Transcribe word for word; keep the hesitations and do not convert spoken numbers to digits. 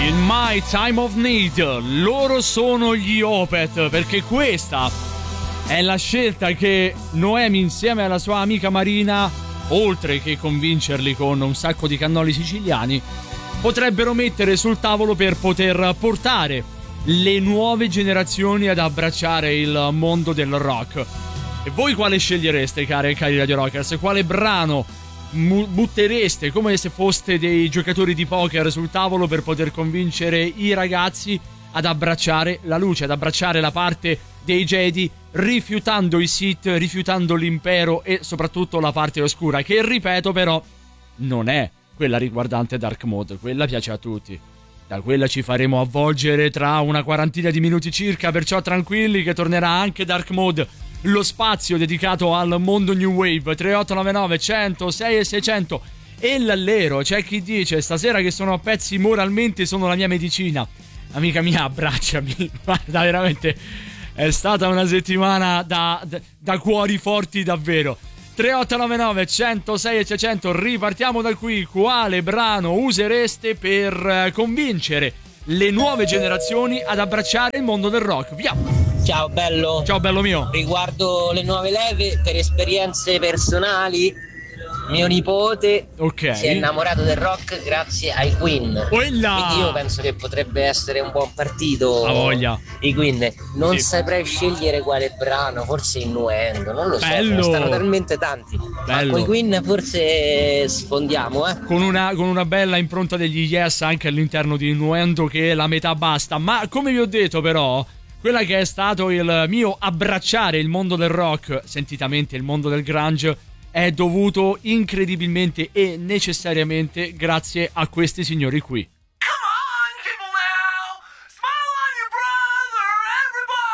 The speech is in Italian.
In My Time of Need, loro sono gli Opeth, perché questa è la scelta che Noemi insieme alla sua amica Marina, oltre che convincerli con un sacco di cannoli siciliani, potrebbero mettere sul tavolo per poter portare le nuove generazioni ad abbracciare il mondo del rock. E voi quale scegliereste, care e cari Radio Rockers? Quale brano mu- buttereste come se foste dei giocatori di poker sul tavolo per poter convincere i ragazzi ad abbracciare la luce, ad abbracciare la parte dei Jedi, rifiutando i Sith, rifiutando l'impero e soprattutto la parte oscura, che ripeto però non è quella riguardante Dark Mode, quella piace a tutti. Da quella ci faremo avvolgere tra una quarantina di minuti circa, perciò tranquilli che tornerà anche Dark Mode, lo spazio dedicato al mondo New Wave. Tre otto nove nove cento sei e seicento. E l'allero, c'è chi dice stasera che sono a pezzi moralmente, sono la mia medicina. Amica mia, abbracciami, guarda, veramente è stata una settimana da, da, da cuori forti davvero. Tre otto nove nove cento sei e seicento. Ripartiamo da qui. Quale brano usereste per convincere le nuove generazioni ad abbracciare il mondo del rock? Via! Ciao bello. Ciao bello mio. Riguardo le nuove leve, per esperienze personali, mio nipote okay. si è innamorato del rock grazie ai Queen. Quella! Quindi io penso che potrebbe essere un buon partito. A voglia. I Queen. Non sì. saprei scegliere quale brano, forse Innuendo, non lo so. Bello. Ce ne stanno talmente tanti. Bello. Ma con i Queen forse sfondiamo, eh. Con una, con una bella impronta degli Yes anche all'interno di Innuendo, che la metà basta. Ma come vi ho detto però, quella che è stato il mio abbracciare il mondo del rock, sentitamente il mondo del grunge, è dovuto incredibilmente e necessariamente grazie a questi signori qui.